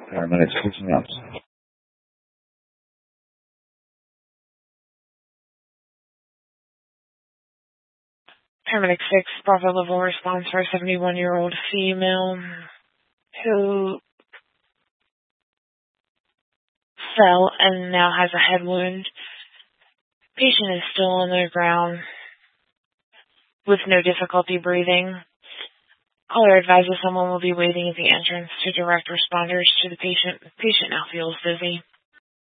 Paramedics picking up. Paramedic 6, Bravo level response for a 71-year-old female who fell and now has a head wound. Patient is still on the ground with no difficulty breathing. Caller advises someone will be waiting at the entrance to direct responders to the patient. The patient now feels dizzy.